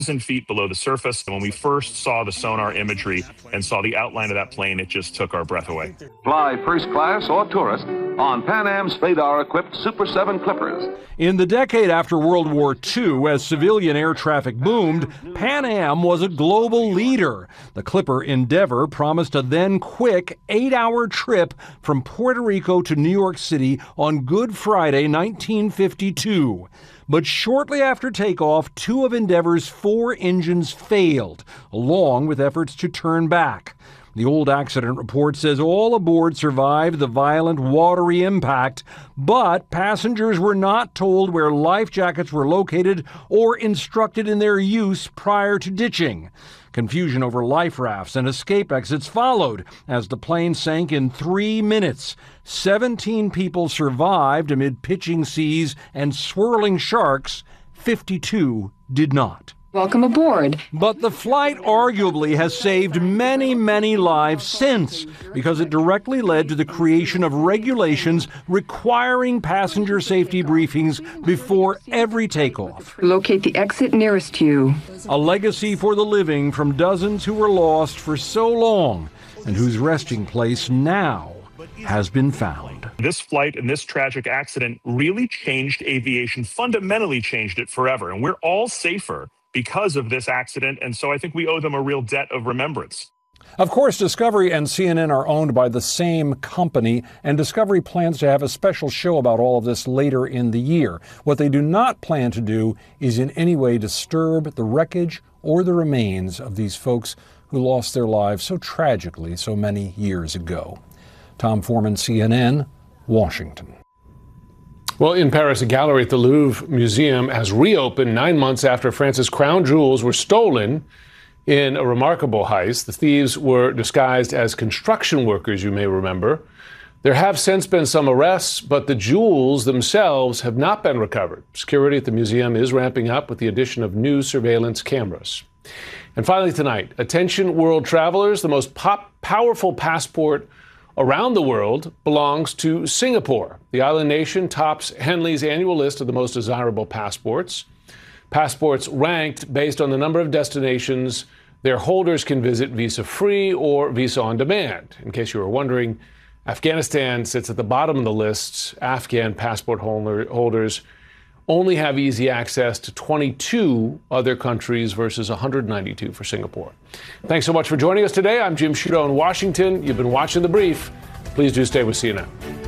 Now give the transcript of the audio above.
feet below the surface. And when we first saw the sonar imagery and saw the outline of that plane, it just took our breath away. Fly first class or tourist on Pan Am's Fadar-equipped Super 7 Clippers. In the decade after World War II, as civilian air traffic boomed, Pan Am was a global leader. The Clipper Endeavour promised a then quick 8-hour trip from Puerto Rico to New York City on Good Friday, 1952. But shortly after takeoff, 2 of Endeavour's 4 engines failed, along with efforts to turn back. The old accident report says all aboard survived the violent watery impact, but passengers were not told where life jackets were located or instructed in their use prior to ditching. Confusion over life rafts and escape exits followed as the plane sank in 3 minutes. 17 people survived amid pitching seas and swirling sharks. 52 did not. Welcome aboard. But the flight arguably has saved many, many lives since, because it directly led to the creation of regulations requiring passenger safety briefings before every takeoff. Locate the exit nearest to you. A legacy for the living from dozens who were lost for so long and whose resting place now has been found. This flight and this tragic accident really changed aviation, fundamentally changed it forever. And we're all safer because of this accident, and so I think we owe them a real debt of remembrance. Of course, Discovery and CNN are owned by the same company, and Discovery plans to have a special show about all of this later in the year. What they do not plan to do is in any way disturb the wreckage or the remains of these folks who lost their lives so tragically so many years ago. Tom Foreman, CNN, Washington. Well, in Paris, a gallery at the Louvre Museum has reopened 9 months after France's crown jewels were stolen in a remarkable heist. The thieves were disguised as construction workers, you may remember. There have since been some arrests, but the jewels themselves have not been recovered. Security at the museum is ramping up with the addition of new surveillance cameras. And finally tonight, attention world travelers, the most powerful passport around the world belongs to Singapore. The island nation tops Henley's annual list of the most desirable passports. Passports ranked based on the number of destinations their holders can visit visa-free or visa-on-demand. In case you were wondering, Afghanistan sits at the bottom of the list. Afghan passport holders only have easy access to 22 other countries versus 192 for Singapore. Thanks so much for joining us today. I'm Jim Sciutto in Washington. You've been watching The Brief. Please do stay with CNN.